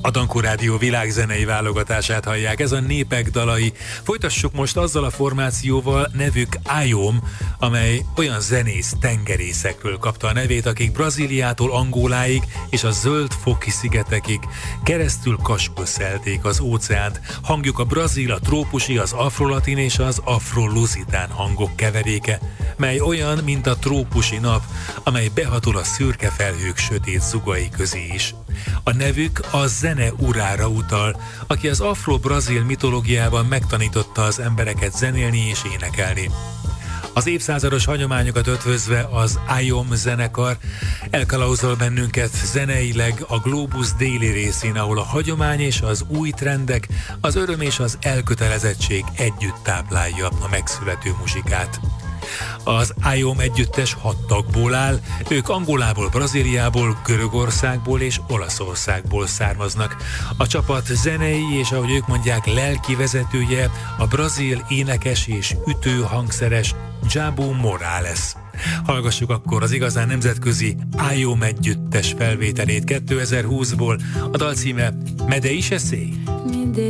A Dankó Rádió világzenei válogatását hallják, ez a Népek dalai. Folytassuk most azzal a formációval, nevük IOM, amely olyan zenész tengerészekről kapta a nevét, akik Brazíliától Angoláig és a Zöld-foki szigetekig keresztül kasul szelték az óceánt. Hangjuk a brazil, a trópusi, az afrolatin és az afroluzitán hangok keveréke, mely olyan, mint a trópusi nap, amely behatol a szürke felhők sötét zugai közé is. A nevük a zene urára utal, aki az afro-brazil mitológiában megtanította az embereket zenélni és énekelni. Az évszázados hagyományokat ötvözve az IOM zenekar elkalauzol bennünket zeneileg a glóbusz déli részén, ahol a hagyomány és az új trendek, az öröm és az elkötelezettség együtt táplálja a megszülető muzsikát. Az IOM együttes 6 tagból áll, ők Angolából, Brazíliából, Görögországból és Olaszországból származnak. A csapat zenei és, ahogy ők mondják, lelki vezetője a brazil énekes és ütőhangszeres Jabo Morales. Hallgassuk akkor az igazán nemzetközi IOM együttes felvételét 2020-ból, a dal címe Medeixe Sei.